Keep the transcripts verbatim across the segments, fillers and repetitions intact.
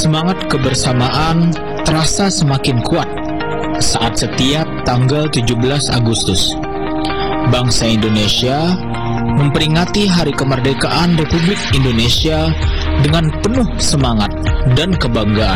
Semangat kebersamaan terasa semakin kuat saat setiap tanggal tujuh belas Agustus bangsa Indonesia memperingati Hari Kemerdekaan Republik Indonesia dengan penuh semangat dan kebanggaan.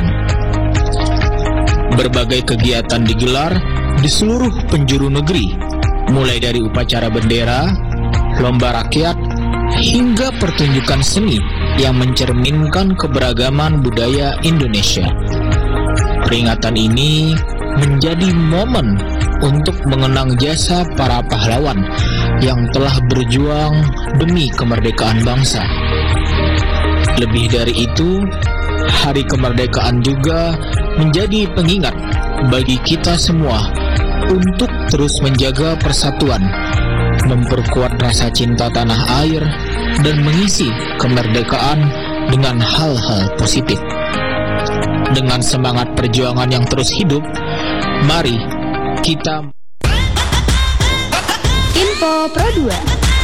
Berbagai kegiatan digelar di seluruh penjuru negeri, mulai dari upacara bendera, lomba rakyat, hingga pertunjukan seni yang mencerminkan keberagaman budaya Indonesia. Peringatan ini menjadi momen untuk mengenang jasa para pahlawan yang telah berjuang demi kemerdekaan bangsa. Lebih dari itu, Hari Kemerdekaan juga menjadi pengingat bagi kita semua untuk terus menjaga persatuan, memperkuat rasa cinta tanah air, dan mengisi kemerdekaan dengan hal-hal positif. Dengan semangat perjuangan yang terus hidup, mari kita Info Pro dua.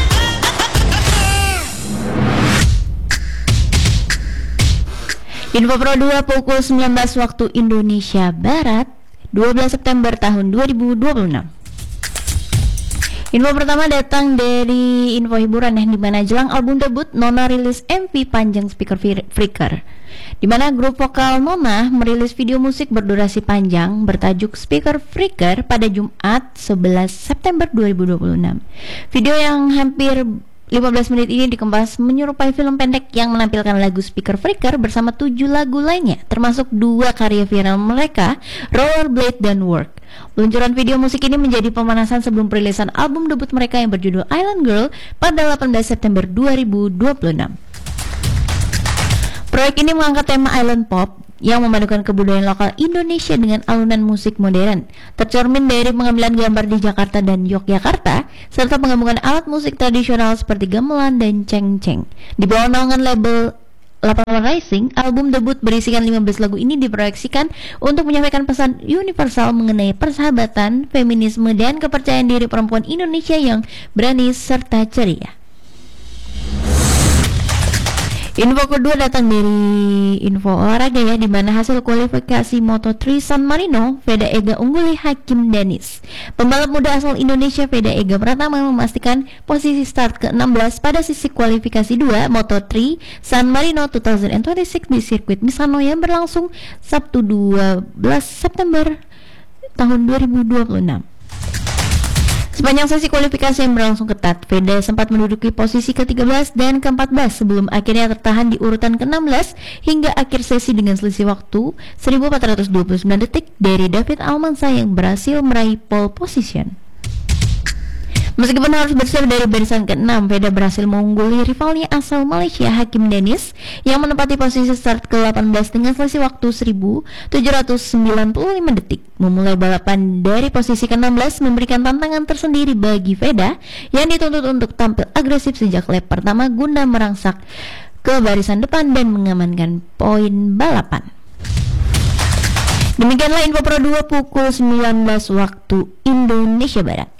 Info Pro dua pukul sembilan belas waktu Indonesia Barat, dua belas September tahun dua ribu dua puluh enam. Info pertama datang dari info hiburan yang dimana jelang album debut Nona rilis M V panjang Speaker Freaker, dimana grup vokal Nona merilis video musik berdurasi panjang bertajuk Speaker Freaker pada Jumat sebelas September dua ribu dua puluh enam. Video yang hampir lima belas menit ini dikemas menyerupai film pendek yang menampilkan lagu Speaker Freaker bersama tujuh lagu lainnya, termasuk dua karya viral mereka, Rollerblade dan Work. Peluncuran video musik ini menjadi pemanasan sebelum perilisan album debut mereka yang berjudul Island Girl pada delapan belas September dua ribu dua puluh enam. Proyek ini mengangkat tema Island Pop yang memadukan kebudayaan lokal Indonesia dengan alunan musik modern, tercermin dari pengambilan gambar di Jakarta dan Yogyakarta, serta penggabungan alat musik tradisional seperti gamelan dan ceng-ceng. Di bawah naungan label delapan Rising, album debut berisikan lima belas lagu ini diproyeksikan untuk menyampaikan pesan universal mengenai persahabatan, feminisme, dan kepercayaan diri perempuan Indonesia yang berani serta ceria. Info kedua datang dari info olahraga ya, di mana hasil kualifikasi Moto tiga San Marino, Veda Ega ungguli Hakim Dennis. Pembalap muda asal Indonesia Veda Ega Pratama memastikan posisi start ke enam belas pada sisi kualifikasi dua Moto tiga San Marino dua ribu dua puluh enam di sirkuit Misano yang berlangsung Sabtu dua belas September tahun dua ribu dua puluh enam. Sepanjang sesi kualifikasi yang berlangsung ketat, Veda sempat menduduki posisi ke tiga belas dan ke empat belas sebelum akhirnya tertahan di urutan ke enam belas hingga akhir sesi dengan selisih waktu seribu empat ratus dua puluh sembilan detik dari David Almanza yang berhasil meraih pole position. Meskipun harus bersiap dari barisan keenam, Veda berhasil mengungguli rivalnya asal Malaysia Hakim Dennis yang menempati posisi start ke delapan belas dengan selisih waktu seribu tujuh ratus sembilan puluh lima detik. Memulai balapan dari posisi ke enam belas memberikan tantangan tersendiri bagi Veda yang dituntut untuk tampil agresif sejak lap pertama guna merangsak ke barisan depan dan mengamankan poin balapan. Demikianlah info Pro dua pukul sembilan belas waktu Indonesia Barat.